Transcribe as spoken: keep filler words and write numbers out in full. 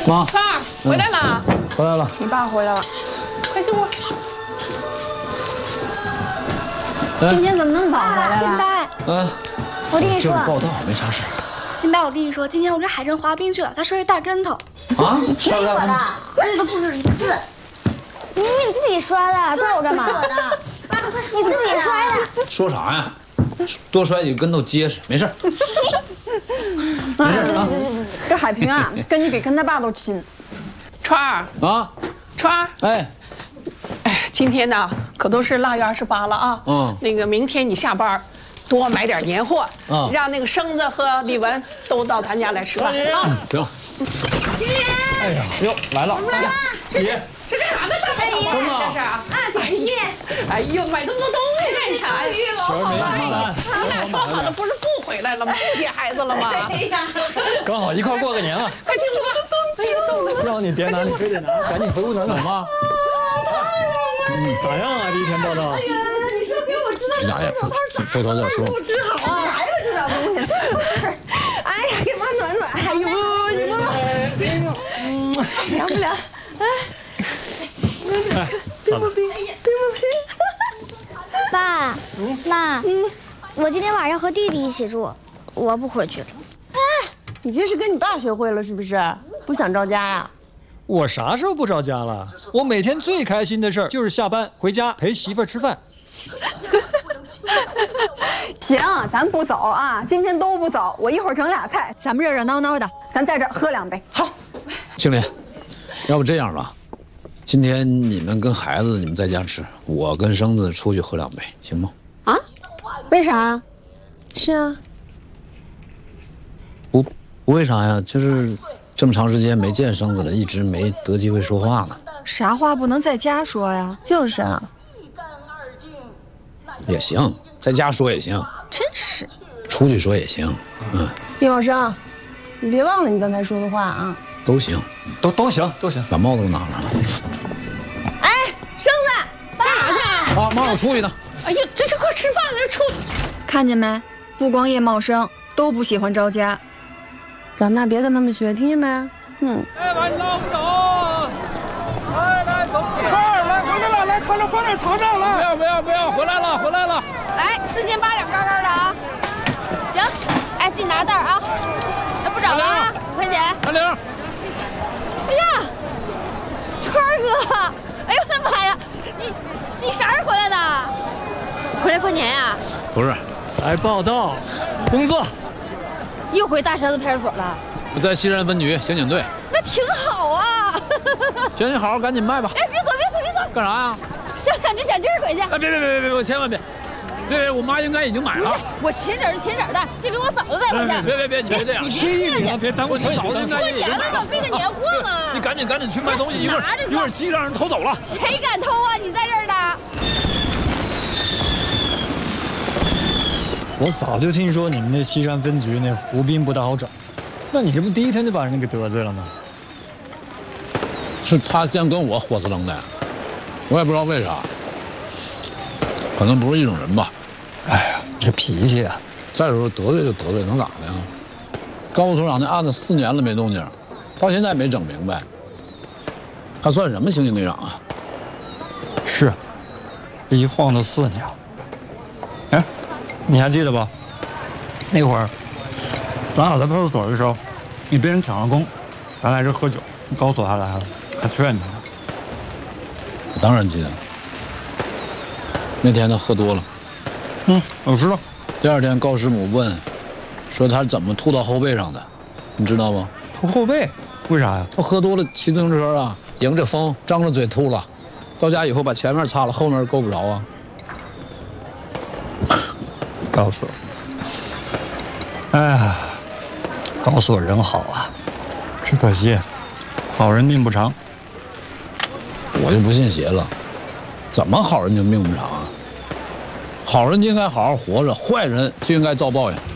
妈， 川儿回来了， 回来了。 你爸回来了，快进屋。 今天怎么那么早回来了？ 金白， 嗯， 我跟你说， 报道没啥事。 金白，我跟你说，今天我跟海珍滑冰去了，他摔一大跟头。 啊？摔我的，这都不止一次。明明你自己摔的，怪我干嘛？我的，爸爸快说，你自己摔的。 说啥呀？多摔几个跟头结实，没事。没事啊。 这海平啊，跟你比跟他爸都亲。 川儿啊， 川儿， 哎， 哎，今天呢可都是腊月二十八了啊。 嗯。 那个明天你下班多买点年货， 嗯， 让那个生子和李文都到咱家来吃饭啊。 行。哎呀，哟，来了，来了， 姐，这干啥呢？大姨，这是啊，点心。哎呦，买这么多东西干啥呀？ 球没拿来， 你俩说好的不是不回来了吗？不接孩子了吗？哎呀， 刚好一块过个年了， 快进屋吧。哎呀，冻的。 让你别拿，你非得拿，赶紧回屋等等妈。 嗯，咋样啊？第一天报道。 哎呀，你说给我知道呀呀，回头再说。 不治好啊！哪有这种东西？这玩意儿，哎呀，给妈暖暖。哎呦，你摸摸。嗯，凉不凉？哎，冰不冰？冰不冰？ 爸妈，嗯，我今天晚上和弟弟一起住，我不回去了。 哎，你这是跟你爸学会了是不是？不想着家呀？ 我啥时候不着家了？我每天最开心的事儿就是下班回家陪媳妇儿吃饭。 行，咱不走啊，今天都不走。我一会儿整俩菜，咱们热热闹闹的，咱在这儿喝两杯。好， 青林，要不这样吧，今天你们跟孩子你们在家吃，我跟生子出去喝两杯，行吗？ 啊？为啥？是啊。 不，不为啥呀？就是这么长时间没见生子了，一直没得机会说话呢。 啥话不能在家说呀？就是啊。 也行，在家说也行。 真是。 出去说也行。嗯。 叶茂生，你别忘了你刚才说的话啊。 都行， 都都行，都行。 把帽子都拿上了。 哎，生子， 干啥去？ 啊，妈，我出去呢。 哎呀，这是快吃饭了，这出。 看见没？不光叶茂生都不喜欢着家。长大别跟他们学，听见没？嗯。 哎，晚上不走。来来，走。 二来回来了，来尝尝，快点尝尝来。 不要不要不要，回来了回来了。 来，四斤八两干干的啊。行，哎，自己拿袋啊。那不找了啊，五块钱。 阿玲。 哎呀，川儿哥，哎呦我的妈呀，你你啥时候回来的？回来过年呀？ 不是， 来报道，工作。 又回大山子派出所了？ 我在西山分局刑警队。 那挺好啊。 行，你好好赶紧卖吧。 哎，别走别走别走！ 干啥呀？ 上两只小鸡儿回去。 哎，别别别别别，我千万别！别别，我妈应该已经买了。 我秦婶是秦婶的，这给我嫂子带回去。 别别别，你别这样， 你别客气， 别耽误你嫂子应该过年了嘛，备个年货嘛。 你赶紧赶紧去卖东西，一会儿一会儿鸡让人偷走了。 谁敢偷啊？你在这儿呢。 我早就听说你们那西山分局那胡斌不大好整，那你这不第一天就把人给得罪了吗？ 是他先跟我火死楞的，我也不知道为啥，可能不是一种人吧。 哎呀，这脾气啊！ 再说得罪就得罪，能咋的呀？高副所长那案子四年了没动静，到现在没整明白，他算什么刑警队长啊？ 是，这一晃都四年了。哎，你还记得吧？那会儿咱俩在派出所的时候，你被人抢了功，咱来这喝酒，高所还来了，还劝你呢。 我当然记得。那天他喝多了。 嗯，我知道。 第二天高师母问，说他怎么吐到后背上的，你知道吗？ 吐后背？为啥呀？ 他喝多了骑自行车啊，迎着风张着嘴吐了，到家以后把前面擦了，后面够不着啊。 高所，哎呀，高所人好啊，只可惜好人命不长。 我就不信邪了，怎么好人就命不长啊？好人就应该好好活着，坏人就应该遭报应。